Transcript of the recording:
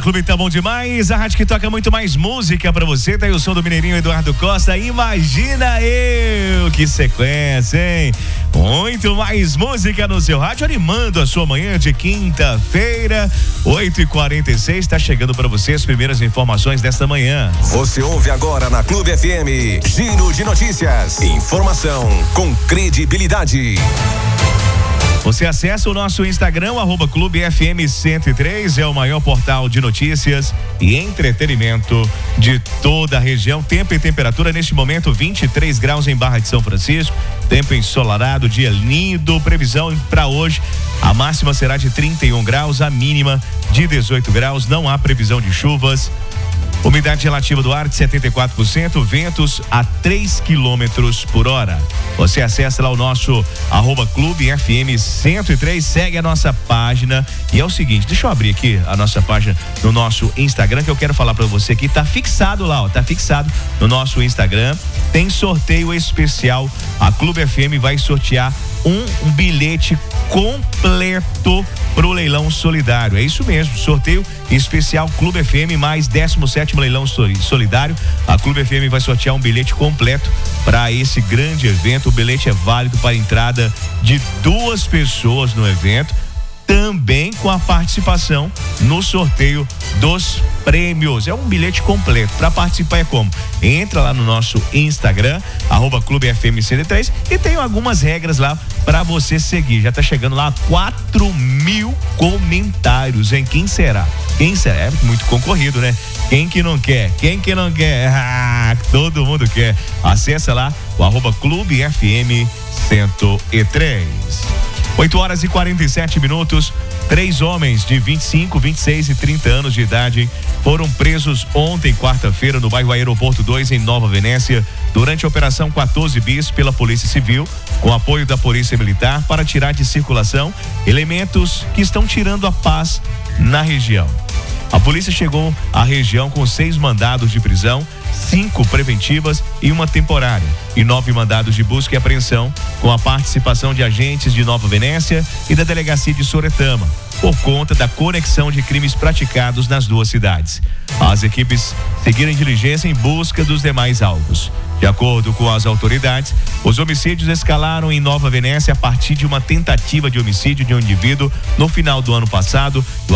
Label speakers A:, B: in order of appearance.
A: Clube tá bom demais, a rádio que toca muito mais música pra você, tá aí o som do Mineirinho Eduardo Costa, imagina eu, que sequência, hein? Muito mais música no seu rádio, animando a sua manhã de quinta-feira, 8h46, tá chegando pra você as primeiras informações desta manhã.
B: Você ouve agora na Clube FM, Giro de Notícias, informação com credibilidade.
A: Você acessa o nosso Instagram, @ClubeFM103, é o maior portal de notícias e entretenimento de toda a região. Tempo e temperatura neste momento 23 graus em Barra de São Francisco, tempo ensolarado, dia lindo, previsão para hoje, a máxima será de 31 graus, a mínima de 18 graus, não há previsão de chuvas. Umidade relativa do ar de 74%, ventos a 3 quilômetros por hora. Você acessa lá o nosso @ClubeFM103, segue a nossa página. E é o seguinte, deixa eu abrir aqui a nossa página no nosso Instagram, que eu quero falar pra você aqui, tá fixado lá, ó, tá fixado no nosso Instagram. Tem sorteio especial. A Clube FM vai sortear um bilhete completo pro leilão solidário. É isso mesmo, sorteio especial Clube FM mais 17º leilão solidário. A Clube FM vai sortear um bilhete completo para esse grande evento. O bilhete é válido para a entrada de 2 pessoas no evento, também com a participação no sorteio dos prêmios. É um bilhete completo. Para participar é como? Entra lá no nosso Instagram, @ClubeFM103, e tem algumas regras lá para você seguir. Já tá chegando lá 4.000 comentários, hein? Quem será? Quem será? É muito concorrido, né? Quem que não quer? Quem que não quer? Todo mundo quer. Acessa lá o @ClubeFM103. 8h47. 3 homens de 25, 26 e 30 anos de idade foram presos ontem, quarta-feira, no bairro Aeroporto 2, em Nova Venécia, durante a Operação 14 Bis pela Polícia Civil, com apoio da Polícia Militar, para tirar de circulação elementos que estão tirando a paz na região. A polícia chegou à região com 6 mandados de prisão, 5 preventivas e 1 temporária, e 9 mandados de busca e apreensão, com a participação de agentes de Nova Venécia e da Delegacia de Soretama, por conta da conexão de crimes praticados nas 2 cidades. As equipes seguiram diligência em busca dos demais alvos. De acordo com as autoridades, os homicídios escalaram em Nova Venécia a partir de uma tentativa de homicídio de um indivíduo no final do ano passado.